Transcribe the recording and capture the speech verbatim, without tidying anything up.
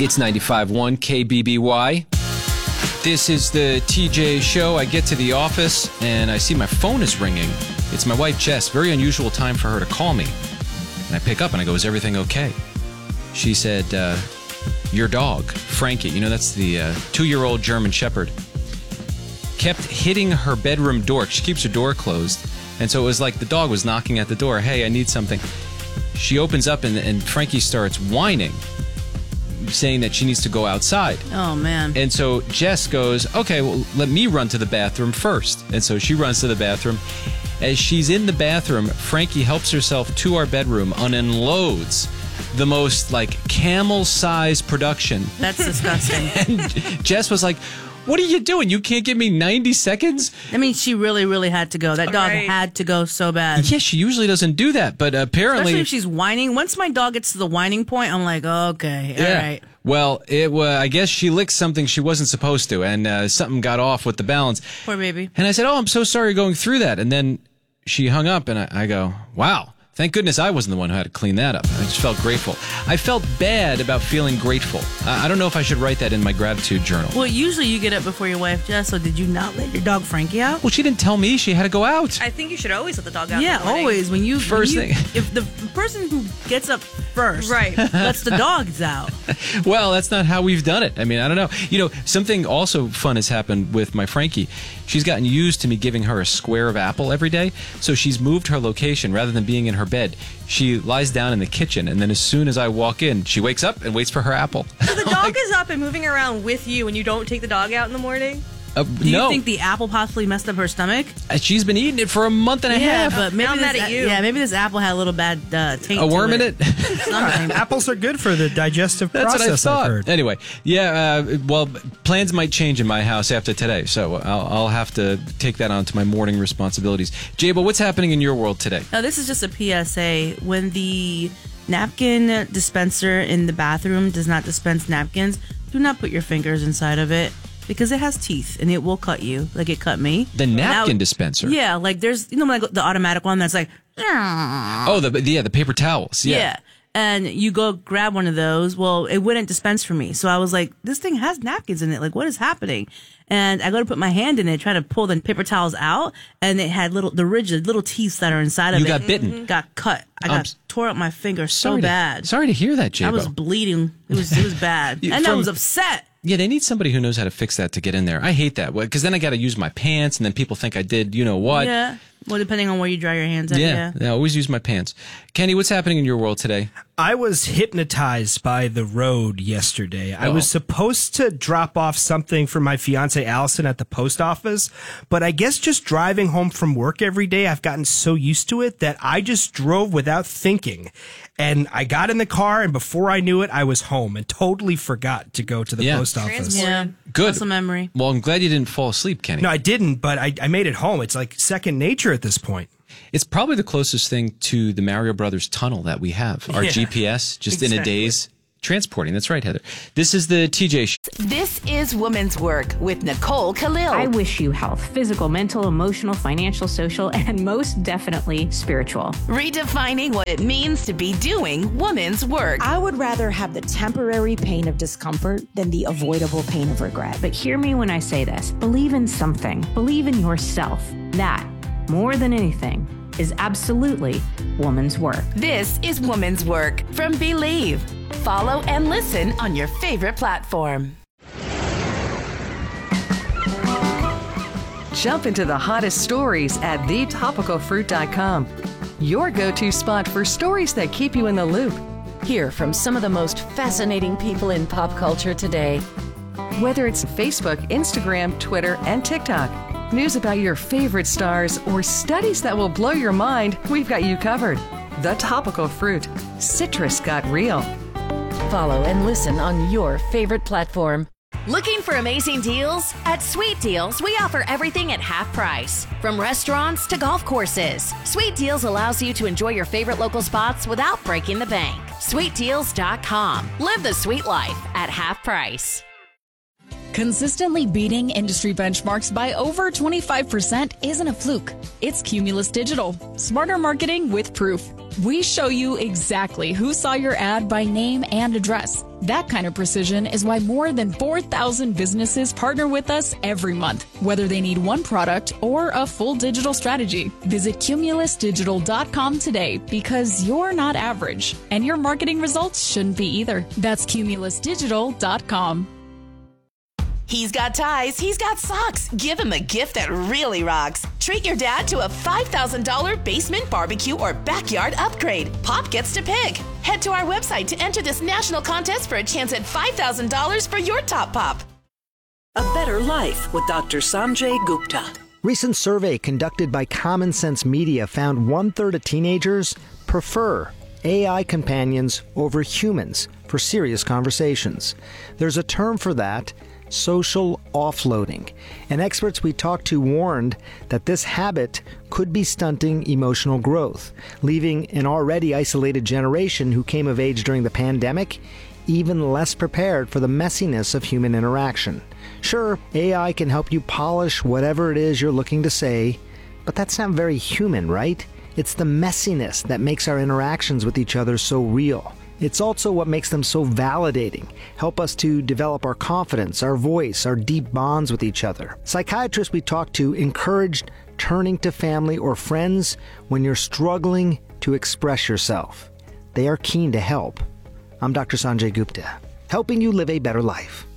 It's ninety-five point one K B B Y. This is the T J show. I get to the office and I see my phone is ringing. It's my wife, Jess. Very unusual time for her to call me. And I pick up and I go, is everything okay? She said, uh, your dog, Frankie, you know, that's the uh, two-year-old German Shepherd, kept hitting her bedroom door. She keeps her door closed. And so it was like the dog was knocking at the door. Hey, I need something. She opens up and, and Frankie starts whining, saying that she needs to go outside. Oh, man. And so Jess goes, okay, well, let me run to the bathroom first. And so she runs to the bathroom. As she's in the bathroom, Frankie helps herself to our bedroom and unloads the most, like, camel-sized production. That's disgusting. And Jess was like, what are you doing? You can't give me ninety seconds? I mean, she really, really had to go. That dog right. had to go so bad. Yeah, she usually doesn't do that, but apparently... Especially if she's whining. Once my dog gets to the whining point, I'm like, okay, all yeah. right. Well, it uh, I guess she licked something she wasn't supposed to, and uh, something got off with the balance. Poor baby. And I said, oh, I'm so sorry going through that. And then she hung up, and I, I go, wow. Thank goodness I wasn't the one who had to clean that up. I just felt grateful. I felt bad about feeling grateful. I, I don't know if I should write that in my gratitude journal. Well, usually you get up before your wife, Jess, so did you not let your dog Frankie out? Well, she didn't tell me she had to go out. I think you should always let the dog out. Yeah, in the morning. always. When you First when you, thing. If the person who gets up first Right. lets the dogs out. Well, that's not how we've done it. I mean, I don't know. You know, something also fun has happened with my Frankie. She's gotten used to me giving her a square of apple every day, so she's moved her location. Rather than being in her bed, she lies down in the kitchen, and then as soon as I walk in, she wakes up and waits for her apple. So the dog is up and moving around with you and you don't take the dog out in the morning? Uh, Do you no, think the apple possibly messed up her stomach? Uh, she's been eating it for a month and a Yeah, half. but maybe I'm this, mad at you. Yeah, maybe this apple had a little bad uh, taste. A worm to in it? Something. Apples are good for the digestive That's process, what I I've thought. heard. Anyway, yeah, uh, well, plans might change in my house after today, so I'll, I'll have to take that on to my morning responsibilities. Jabo, what's happening in your world today? Now, this is just a P S A. When the napkin dispenser in the bathroom does not dispense napkins, do not put your fingers inside of it because it has teeth and it will cut you, like it cut me. The napkin Now- dispenser? Yeah, like there's, you know, like the automatic one that's like, Oh, the yeah, the paper towels. Yeah. yeah. And you go grab one of those. Well, it wouldn't dispense for me. So I was like, this thing has napkins in it. Like, what is happening? And I go to put my hand in it, try to pull the paper towels out, and it had little, the rigid little teeth that are inside of You it. got bitten. Got cut. I I'm got s- tore up my finger so Sorry to- bad. sorry to hear that, Jabo. I was bleeding. It was it was bad. You- and I from- was upset. Yeah, they need somebody who knows how to fix that to get in there. I hate that because then I got to use my pants, and then people think I did, you know what? Yeah. Well, depending on where you dry your hands at. Yeah, Yeah. I always use my pants. Kenny, what's happening in your world today? I was hypnotized by the road yesterday. I Uh-oh. was supposed to drop off something for my fiance Allison at the post office, but I guess just driving home from work every day, I've gotten so used to it that I just drove without thinking. And I got in the car, and before I knew it, I was home and totally forgot to go to the Yeah. post office. Yeah. Good. Muscle memory. Well, I'm glad you didn't fall asleep, Kenny. No, I didn't, but I, I made it home. It's like second nature at this point. It's probably the closest thing to the Mario Brothers tunnel that we have. Our Yeah. G P S, just in a Exactly. day's transporting. That's right, Heather. This is the T J Show. This is Women's Work with Nicole Khalil. I wish you health, physical, mental, emotional, financial, social, and most definitely spiritual. Redefining what it means to be doing women's work. I would rather have the temporary pain of discomfort than the avoidable pain of regret. But hear me when I say this. Believe in something. Believe in yourself. That, more than anything, is absolutely woman's work. This is Women's Work from Believe. Follow and listen on your favorite platform. Jump into the hottest stories at the topical fruit dot com. Your go-to spot for stories that keep you in the loop. Hear from some of the most fascinating people in pop culture today. Whether it's Facebook, Instagram, Twitter, and TikTok, news about your favorite stars, or studies that will blow your mind, we've got you covered. The Topical Fruit. Citrus got real. Follow and listen on your favorite platform. Looking for amazing deals? At Sweet Deals, we offer everything at half price. From restaurants to golf courses, Sweet Deals allows you to enjoy your favorite local spots without breaking the bank. sweet deals dot com. Live the sweet life at half price. Consistently beating industry benchmarks by over twenty-five percent isn't a fluke. It's Cumulus Digital. Smarter marketing with proof. We show you exactly who saw your ad by name and address. That kind of precision is why more than four thousand businesses partner with us every month, whether they need one product or a full digital strategy. Visit cumulus digital dot com today because you're not average, and your marketing results shouldn't be either. That's cumulus digital dot com. He's got ties, he's got socks. Give him a gift that really rocks. Treat your dad to a five thousand dollars basement barbecue or backyard upgrade. Pop gets to pick. Head to our website to enter this national contest for a chance at five thousand dollars for your top pop. A Better Life with Doctor Sanjay Gupta. Recent survey conducted by Common Sense Media found one-third of teenagers prefer A I companions over humans for serious conversations. There's a term for that, social offloading. And experts we talked to warned that this habit could be stunting emotional growth, leaving an already isolated generation who came of age during the pandemic even less prepared for the messiness of human interaction. Sure, A I can help you polish whatever it is you're looking to say, but that's not very human, right? It's the messiness that makes our interactions with each other so real. It's also what makes them so validating, help us to develop our confidence, our voice, our deep bonds with each other. Psychiatrists we talked to encouraged turning to family or friends when you're struggling to express yourself. They are keen to help. I'm Doctor Sanjay Gupta, helping you live a better life.